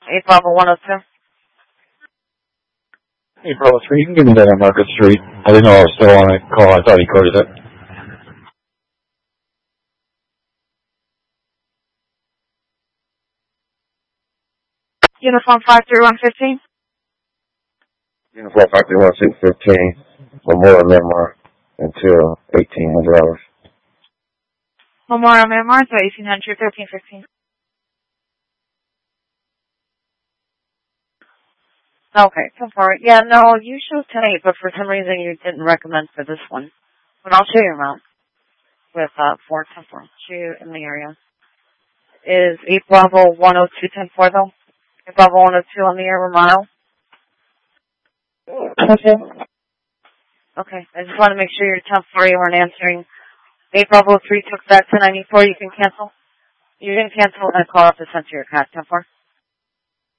8 Bravo 102. Hey, Bravo 3, you can give me that on Market Street. I didn't know I was still on a call. I thought he coded it. Uniform 53115. Uniform 53115, Memorial Myanmar until 1800 hours. Memorial Myanmar, so 1800, 1315. Okay, so far. Yeah, no, you showed 10-8, but for some reason you didn't recommend for this one. But I'll show you around with 4 temporal. Show you in the area. Is 8 Bravo 102-10-4 though? 8 Bravo 102 on the air, Romano. Okay. Okay, I just want to make sure you're 10-4, you weren't answering. 8 Bravo 3 took that to 94, you can cancel. You can cancel and call up the center of your cat, 10-4.